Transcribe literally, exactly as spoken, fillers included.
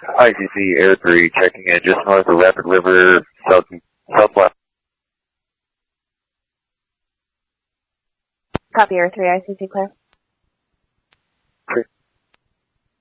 I C C Air three checking in just north of Rapid River, south southwest. Copy Air three, I C C clear.